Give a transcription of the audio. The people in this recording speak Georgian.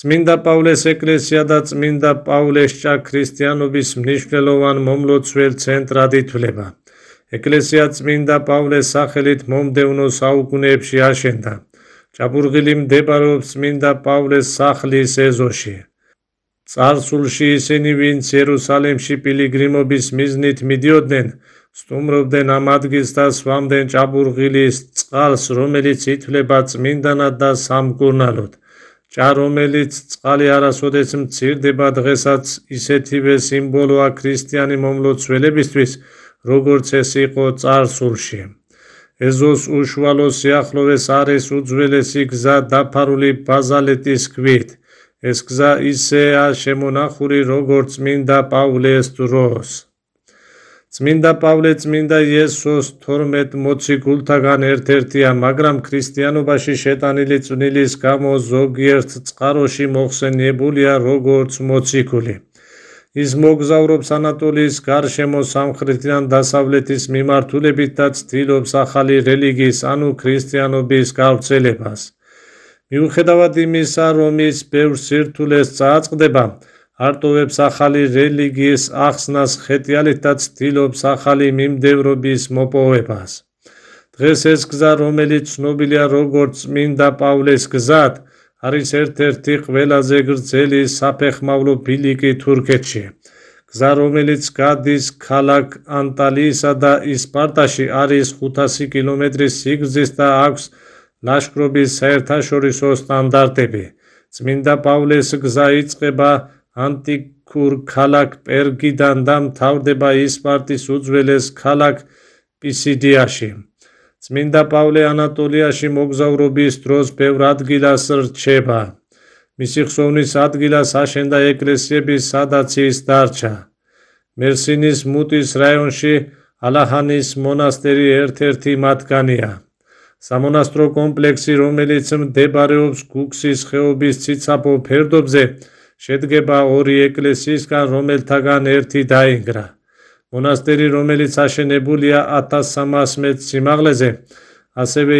წმინდა პავლეს ეკლესია და წმინდა პავლეს ჭა ქრისტიანობის მნიშვნელოვან მომლოცველ ცენტრად ითვლება. ეკლესია წმინდა პავლეს სახელით მომდევნო საუკუნეებში აშენდა. ჭაბურღილი მდებარეობს წმინდა პავლეს სახლის ეზოში. წარსულში ისინი, ვინც იერუსალიმში პილიგრიმობის მიზნით მიდიოდნენ, სტუმრობდნენ ამ ადგილს და სვამდნენ ჭაბურღილის წყალს, რომელიც ითვლება წმინდანად და სამკურნალოდ. ჭა, რომელიც წყალი არასოდეს მცირდება, დღესაც ისეთივე სიმბოლოა ქრისტიანი მომლოცველებისთვის, როგორც ეს იყო წარსულში. ეზოს უშუალო სიახლოვეს არის უძველესი გზა დაფარული ბაზალტის ქვით. ეს გზა ისეა შემონახული, როგორც წმინდა პავლეს დროს. წმინდა პავლე წმინდა იესოს 12 მოციქულთაგან ერთ-ერთია, მაგრამ ქრისტიანობაში შეტანილი წვლილის გამო ზოგიერთ წყაროში მოხსენიებულია როგორც მოციქული. ის მოგზაურობს ანატოლიის გარშემო სამხრეთიდან დასავლეთის მიმართულებით და ცდილობს ახალი რელიგიის, ანუ ქრისტიანობის გავრცელებას. მიუხედავად იმისა, რომ ის ბევრ სირთულეს წააწყდება, არტოვებს ახალი რელიგიის ახსნას ხეტიალით და ცდილობს ახალი მიმდევრობის მოპოვებას. დღეს ეს გზა, რომელიც ცნობილია როგორც წმინდა პავლეს გზად, არის ერთ-ერთი ყველაზე გრძელი საფეხმავლო ბილიკი თურქეთში. გზა, რომელიც გადის ქალაქ ანტალიისა და ისპარტაში, არის 500 კილომეტრის სიგრძის და აქვს ლაშქრობის საერთაშორისო სტანდარტები. წმინდა პავლეს გზა იწყება ანტიკურ ქალაქ პერგიდან და მთავრდება ისპარტის უძველეს ქალაქ პისიდიაში. წმინდა პავლე ანატოლიაში მოგზაურობის დროს ბევრ ადგილას რჩება. მისი ხსოვნის ადგილას აშენდა ეკლესიები, სადაც ის დარჩა. მერსინის მუტის რაიონში ალაჰანის მონასტერი ერთ-ერთი მათგანია. სამონასტრო კომპლექსი, რომელიც მდებარეობს გუქსის ხეობის ციცაბო ფერდობზე, შედგება 2 ეკლესიისგან, რომელთაგან ერთი დაინგრა. მონასტერი, რომელიც აშენებულია 1300 მეტრ სიმაღლეზე, ასევე